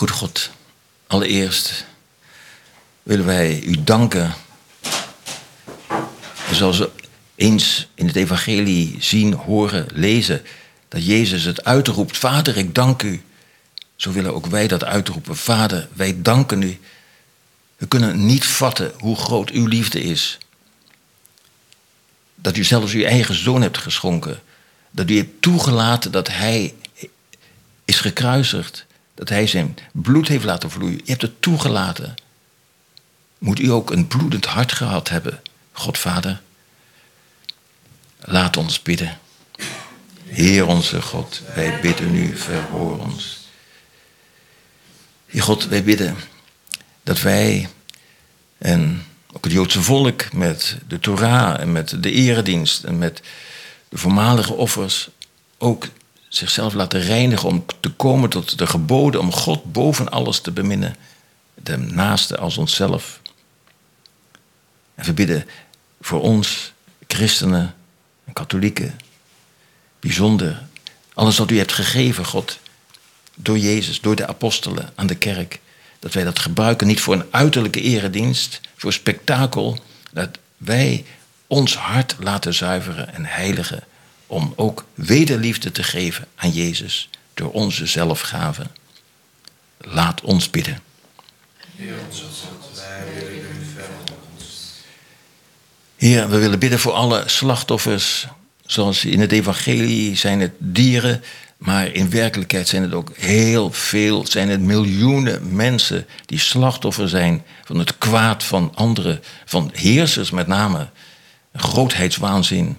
Goede God, allereerst willen wij u danken. Zoals we eens in het evangelie zien, horen, lezen, dat Jezus het uitroept: Vader, ik dank u. Zo willen ook wij dat uitroepen. Vader, wij danken u. We kunnen niet vatten hoe groot uw liefde is. Dat u zelfs uw eigen zoon hebt geschonken. Dat u hebt toegelaten dat hij is gekruisigd. Dat hij zijn bloed heeft laten vloeien. U hebt het toegelaten. Moet u ook een bloedend hart gehad hebben, God Vader? Laat ons bidden. Heer onze God, wij bidden u, verhoor ons. Heer God, wij bidden dat wij en ook het Joodse volk met de Torah en met de eredienst en met de voormalige offers ook zichzelf laten reinigen om te komen tot de geboden om God boven alles te beminnen, de naaste als onszelf. En we bidden voor ons, christenen en katholieken, bijzonder, alles wat u hebt gegeven, God, door Jezus, door de apostelen aan de kerk, dat wij dat gebruiken niet voor een uiterlijke eredienst, voor spektakel, dat wij ons hart laten zuiveren en heiligen om ook wederliefde te geven aan Jezus door onze zelfgave. Laat ons bidden. Heer onze God, wij willen u verhoren ons. Heer, we willen bidden voor alle slachtoffers. Zoals in het evangelie zijn het dieren, maar in werkelijkheid zijn het ook heel veel, zijn het miljoenen mensen die slachtoffer zijn van het kwaad van anderen, van heersers met name, grootheidswaanzin.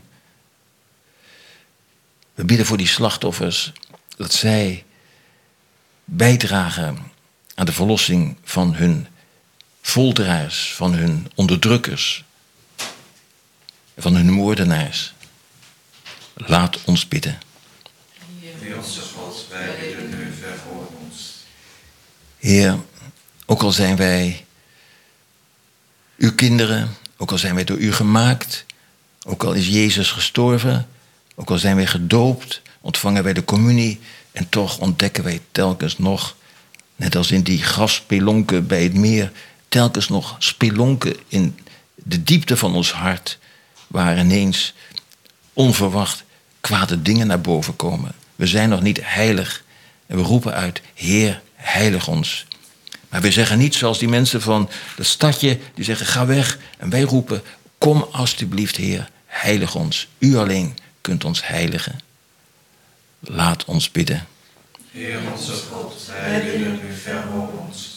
We bidden voor die slachtoffers dat zij bijdragen aan de verlossing van hun folteraars, van hun onderdrukkers, van hun moordenaars. Laat ons bidden. Heer onze God, wij bidden u, verhoor ons. Heer, ook al zijn wij uw kinderen, ook al zijn wij door u gemaakt, ook al is Jezus gestorven, ook al zijn wij gedoopt, ontvangen wij de communie en toch ontdekken wij telkens nog, net als in die grafspelonken bij het meer, telkens nog spelonken in de diepte van ons hart, waar ineens onverwacht kwade dingen naar boven komen. We zijn nog niet heilig en we roepen uit: Heer, heilig ons. Maar we zeggen niet zoals die mensen van het stadje, die zeggen: ga weg. En wij roepen: kom alstublieft, Heer, heilig ons. U alleen kunt ons heiligen. Laat ons bidden. Heer onze God, wij bidden u, verhoor ons.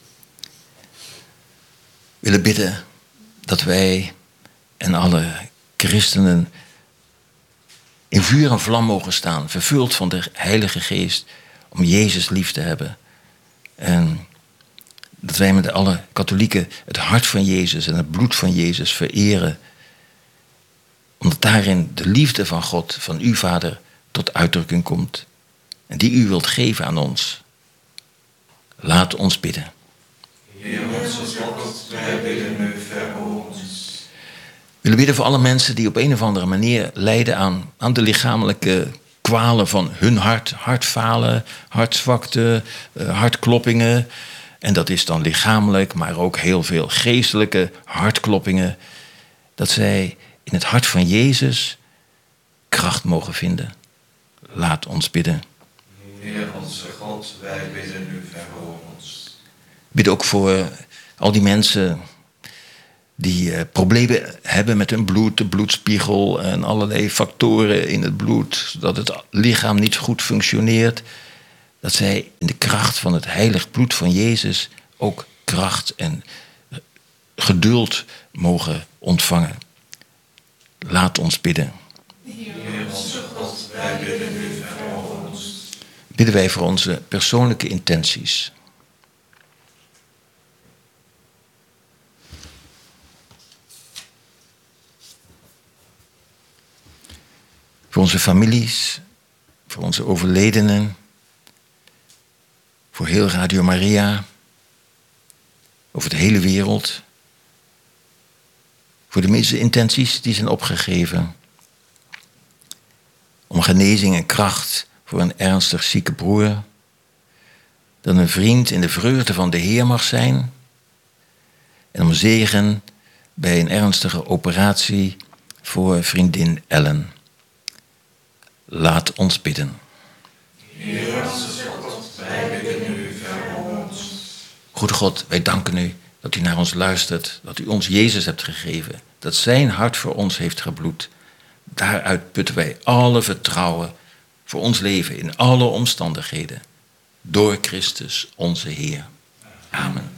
We willen bidden dat wij en alle christenen in vuur en vlam mogen staan, vervuld van de Heilige Geest, om Jezus lief te hebben. En dat wij met alle katholieken het hart van Jezus en het bloed van Jezus vereren. Omdat daarin de liefde van God, van uw Vader, tot uitdrukking komt. En die u wilt geven aan ons. Laat ons bidden. Heer onze God, wij bidden u, verhoor ons. We willen bidden voor alle mensen die op een of andere manier lijden aan de lichamelijke kwalen van hun hart. Hartfalen, hartzwakte, hartkloppingen. En dat is dan lichamelijk, maar ook heel veel geestelijke hartkloppingen. Dat zij in het hart van Jezus kracht mogen vinden. Laat ons bidden. Heer onze God, wij bidden u, verhoor ons. Bid ook voor al die mensen die problemen hebben met hun bloed, de bloedspiegel en allerlei factoren in het bloed, zodat het lichaam niet goed functioneert. Dat zij in de kracht van het heilig bloed van Jezus ook kracht en geduld mogen ontvangen. Laat ons bidden. Heer onze God, wij bidden u, verhoor ons. Bidden wij voor onze persoonlijke intenties. Voor onze families, voor onze overledenen, voor heel Radio Maria, over de hele wereld. Voor de meeste intenties die zijn opgegeven. Om genezing en kracht voor een ernstig zieke broer. dat een vriend in de vreugde van de Heer mag zijn. En om zegen bij een ernstige operatie voor vriendin Ellen. Laat ons bidden. Heer onze God, wij bidden u, verhoor ons. Goede God, wij danken u dat u naar ons luistert, dat u ons Jezus hebt gegeven, dat zijn hart voor ons heeft gebloed. Daaruit putten wij alle vertrouwen voor ons leven in alle omstandigheden. Door Christus onze Heer. Amen.